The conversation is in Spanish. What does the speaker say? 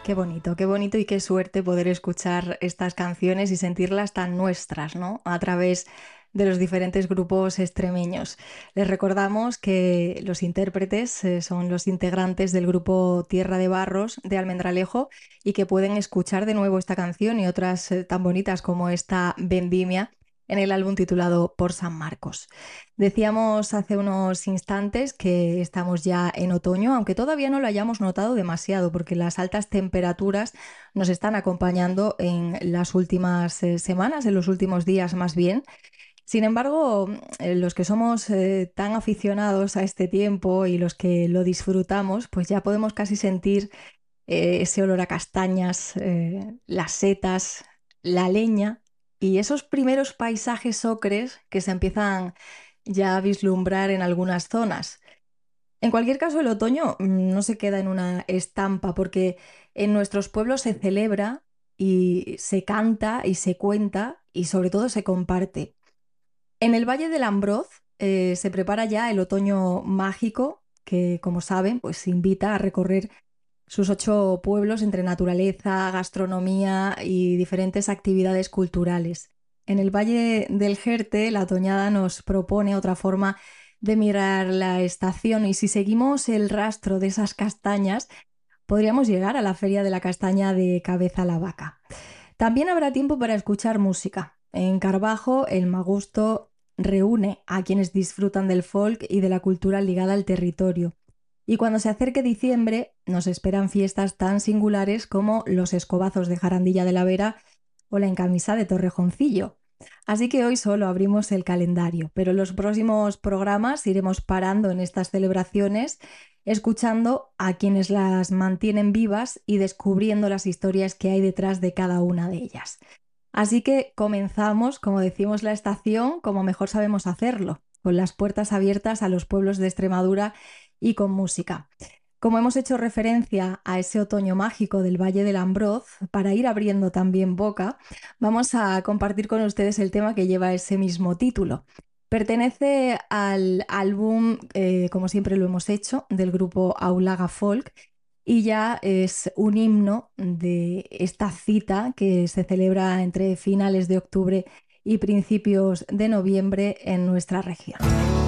qué bonito y qué suerte poder escuchar estas canciones y sentirlas tan nuestras, ¿no? A través de los diferentes grupos extremeños. Les recordamos que los intérpretes son los integrantes del grupo Tierra de Barros de Almendralejo y que pueden escuchar de nuevo esta canción y otras tan bonitas como esta Vendimia en el álbum titulado Por San Marcos. Decíamos hace unos instantes que estamos ya en otoño, aunque todavía no lo hayamos notado demasiado, porque las altas temperaturas nos están acompañando en las últimas semanas, en los últimos días más bien. Sin embargo, los que somos tan aficionados a este tiempo y los que lo disfrutamos, pues ya podemos casi sentir ese olor a castañas, las setas, la leña y esos primeros paisajes ocres que se empiezan ya a vislumbrar en algunas zonas. En cualquier caso, el otoño no se queda en una estampa porque en nuestros pueblos se celebra y se canta y se cuenta y sobre todo se comparte. En el Valle del Ambroz se prepara ya el otoño mágico que, como saben, pues invita a recorrer sus 8 pueblos entre naturaleza, gastronomía y diferentes actividades culturales. En el Valle del Jerte, la Toñada nos propone otra forma de mirar la estación y si seguimos el rastro de esas castañas, podríamos llegar a la Feria de la Castaña de Cabeza la Vaca. También habrá tiempo para escuchar música. En Carbajo, el Magusto reúne a quienes disfrutan del folk y de la cultura ligada al territorio. Y cuando se acerque diciembre, nos esperan fiestas tan singulares como los escobazos de Jarandilla de la Vera o la encamisa de Torrejoncillo. Así que hoy solo abrimos el calendario, pero en los próximos programas iremos parando en estas celebraciones, escuchando a quienes las mantienen vivas y descubriendo las historias que hay detrás de cada una de ellas. Así que comenzamos, como decimos, la estación como mejor sabemos hacerlo, con las puertas abiertas a los pueblos de Extremadura y con música. Como hemos hecho referencia a ese otoño mágico del Valle del Ambroz, para ir abriendo también boca, vamos a compartir con ustedes el tema que lleva ese mismo título. Pertenece al álbum, como siempre lo hemos hecho, del grupo Aulaga Folk y ya es un himno de esta cita que se celebra entre finales de octubre y principios de noviembre en nuestra región.